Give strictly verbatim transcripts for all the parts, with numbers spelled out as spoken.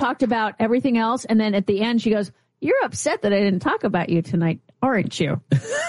talked about everything else. And then at the end, she goes, "You're upset that I didn't talk about you tonight, aren't you?"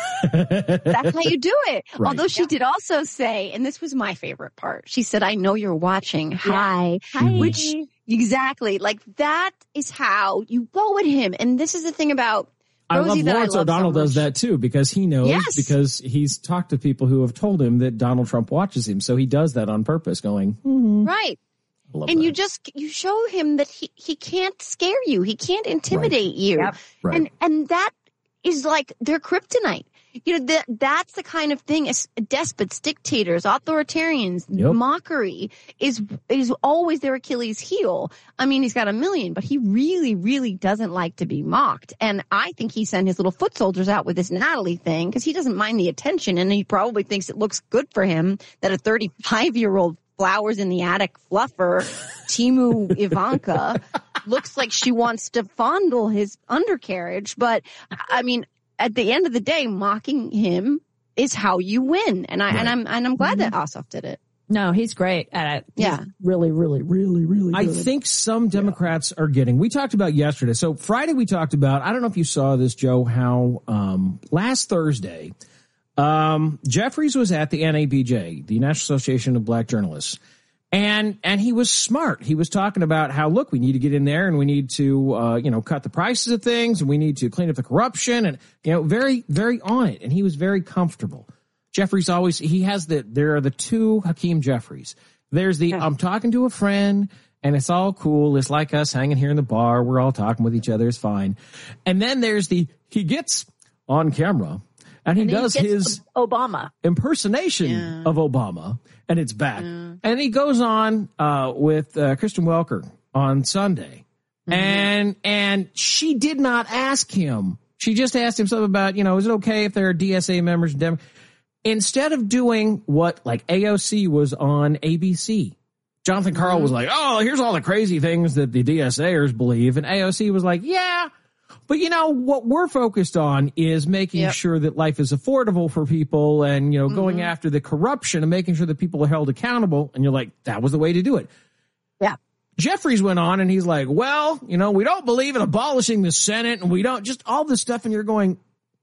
That's how you do it. Right. Although she did also say, and this was my favorite part, she said, "I know you're watching. Hi." Hi. Which, exactly, like that is how you go at him. And this is the thing about I Rosie love that Lawrence I love O'Donnell so does much. that too, because he knows, Yes. because he's talked to people who have told him that Donald Trump watches him. So he does that on purpose, going, mm-hmm. Right. I love And that. you just, you show him that he, he can't scare you. He can't intimidate you. Yep. Right. And, and that is like their kryptonite. You know, that, that's the kind of thing as despots, dictators, authoritarians, Yep. mockery is, is always their Achilles heel. I mean, he's got a million, but he really, really doesn't like to be mocked. And I think he sent his little foot soldiers out with this Natalie thing because he doesn't mind the attention. And he probably thinks it looks good for him that a thirty-five year old flowers in the attic fluffer, Timu Ivanka, looks like she wants to fondle his undercarriage. But I mean, at the end of the day, mocking him is how you win. And I, Right. and I'm, and I'm glad that Ossoff did it. No, he's great at it. He's Yeah. really, really, really, really I good. think some Democrats are getting, we talked about yesterday. So Friday we talked about, I don't know if you saw this, Joe, how um, last Thursday, um, Jeffries was at the N A B J, the National Association of Black Journalists. And, and he was smart. He was talking about how, look, we need to get in there and we need to, uh, you know, cut the prices of things and we need to clean up the corruption and, you know, very, very on it. And he was very comfortable. Jeffries always, he has the, there are the two Hakeem Jeffries. There's the, I'm talking to a friend and it's all cool. It's like us hanging here in the bar. We're all talking with each other. It's fine. And then there's the, he gets on camera and he And then does gets his Obama. impersonation Yeah. of Obama, and it's bad. Yeah. And he goes on uh, with uh, Kristen Welker on Sunday, Mm-hmm. and and she did not ask him. She just asked him something about, you know, is it okay if there are D S A members? Dem-? Instead of doing what like A O C was on A B C, Jonathan Karl Mm-hmm. was like, oh, here's all the crazy things that the D S A ers believe, and A O C was like, yeah. But, you know, what we're focused on is making Yep. sure that life is affordable for people and, you know, going Mhm. after the corruption and making sure that people are held accountable. And you're like, that was the way to do it. Yeah. Jeffries went on and he's like, well, you know, we don't believe in abolishing the Senate and we don't just all this stuff. And you're going,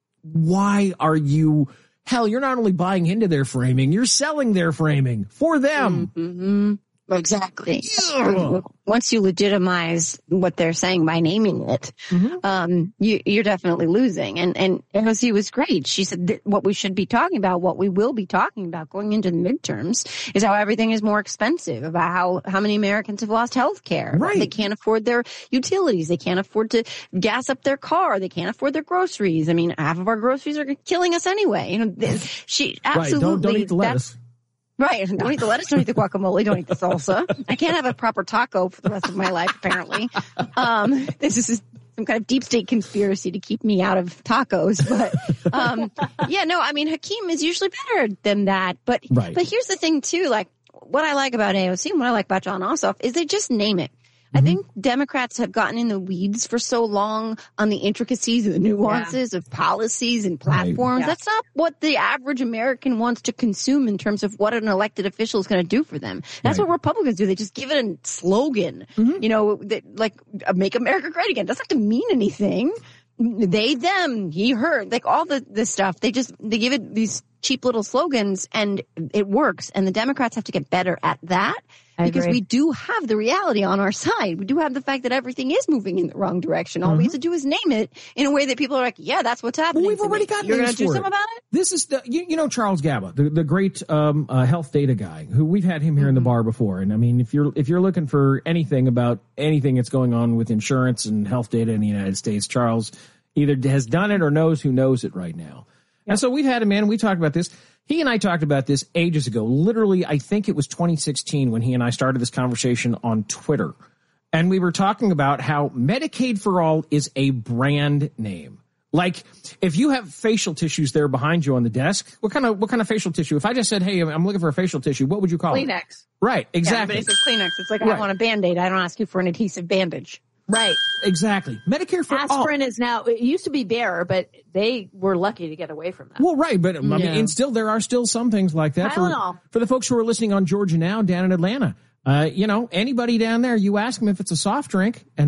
why are you, hell, you're not only buying into their framing, you're selling their framing for them. Mm-hmm. Exactly. Ugh. Once you legitimize what they're saying by naming it, Mm-hmm. um, you, you're definitely losing. And, and A O C was great. She said that what we should be talking about, what we will be talking about going into the midterms is how everything is more expensive, about how, how many Americans have lost health care. Right. They can't afford their utilities. They can't afford to gas up their car. They can't afford their groceries. I mean, half of our groceries are killing us anyway. You know, th- she Right. absolutely. Don't, don't eat the that's- lettuce. Right. Don't eat the lettuce, don't eat the guacamole, don't eat the salsa. I can't have a proper taco for the rest of my life, apparently. Um, this is some kind of deep state conspiracy to keep me out of tacos. But, um, yeah, no, I mean, Hakeem is usually better than that. But, Right. but here's the thing too, like what I like about A O C and what I like about John Ossoff is they just name it. I think Democrats have gotten in the weeds for so long on the intricacies and the nuances of policies and platforms. Yeah. That's not what the average American wants to consume in terms of what an elected official is going to do for them. That's Right. what Republicans do. They just give it a slogan, you know, that, like uh, "Make America Great Again." It doesn't have to mean anything. They, them, he, her, like all the this stuff. They just they give it these cheap little slogans, and it works. And the Democrats have to get better at that. I Because agree. we do have the reality on our side. We do have the fact that everything is moving in the wrong direction. All we have to do is name it in a way that people are like, yeah, that's what's happening. Well, we've to already me. got You're names going to do for something it. about it? This is the, you, you know, Charles Gaba, the, the great um, uh, health data guy who we've had him here in the bar before. And I mean, if you're, if you're looking for anything about anything that's going on with insurance and health data in the United States, Charles either has done it or knows who knows it right now. And so we've had him in and we talked about this. He and I talked about this ages ago. Literally, I think it was twenty sixteen when he and I started this conversation on Twitter. And we were talking about how Medicaid for All is a brand name. Like, if you have facial tissues there behind you on the desk, what kind of what kind of facial tissue? If I just said, hey, I'm looking for a facial tissue, what would you call it? Kleenex. Right, Yeah, exactly. but it's a Kleenex. It's like, Right. I want a Band-Aid. I don't ask you for an adhesive bandage. Right. Exactly. Medicare for All. Aspirin is now, it used to be Bayer, but they were lucky to get away from that. Well, right, but I mean, Yeah. and still there are still some things like that for, Tylenol. for the folks who are listening on Georgia Now down in Atlanta. Uh, you know, anybody down there, you ask them if it's a soft drink, and